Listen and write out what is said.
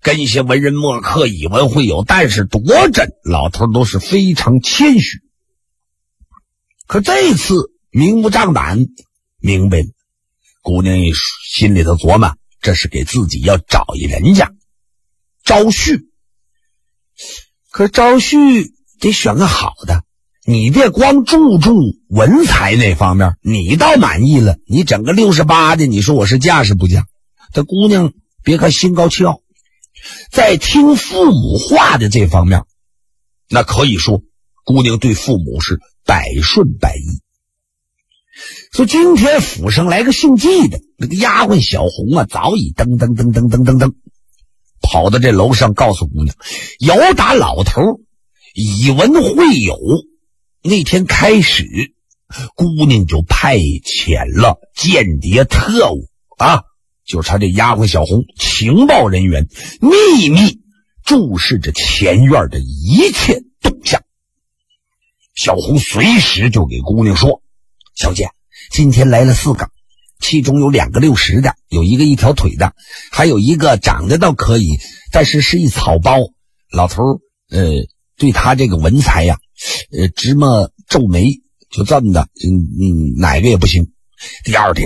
跟一些文人墨客以文会友，但是多真，老头都是非常谦虚。可这次明目张胆，明白了，姑娘心里头琢磨，这是给自己要找一人家招婿。可招婿得选个好的，你别光注重文才那方面，你倒满意了，你整个68的，你说我是嫁是不嫁？这姑娘别看心高气傲，在听父母话的这方面，那可以说姑娘对父母是百顺百依。说今天府上来个姓纪的，那个丫鬟小红啊，早已噔跑到这楼上，告诉姑娘，由打老头以文会友那天开始，姑娘就派遣了间谍特务啊，就是他这丫鬟小红，情报人员秘密注视着前院的一切动向。小红随时就给姑娘说，小姐，今天来了4个，其中有2个60的，有一个1条腿的，还有一个长得倒可以，但是是一草包。老头对他这个文才呀，直么皱眉，就这么的，哪个也不行。第二天